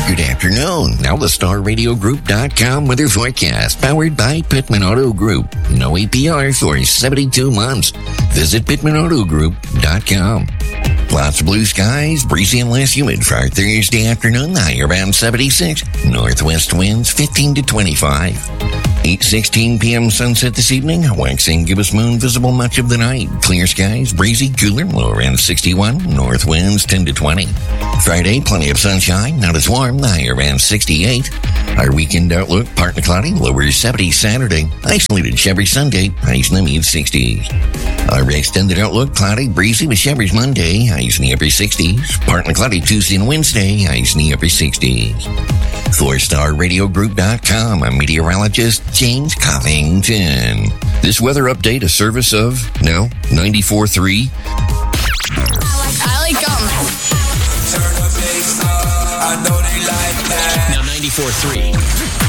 Good afternoon. Now the StarRadioGroup.com weather forecast, powered by Pittman Auto Group. No APR for 72 months. Visit PittmanAutoGroup.com. Lots of blue skies, breezy and less humid for our Thursday afternoon. High around 76. Northwest winds 15 to 25. 8:16 p.m. sunset this evening. Waxing gibbous moon visible much of the night. Clear skies, breezy, cooler, low around 61. North winds 10 to 20. Friday, plenty of sunshine, not as warm. High around 68. Our weekend outlook, partly cloudy, lower 70 Saturday. Isolated showery Sunday, highs in the mid-60s. Our extended outlook, cloudy, breezy with showers Monday, highs in the upper 60s. Partly cloudy Tuesday and Wednesday, highs in the upper 60s. For StarRadioGroup.com, I'm meteorologist James Covington. This weather update, a service of, 94.3. I like them. Turn the bass up, I know they like that. Now 94.3.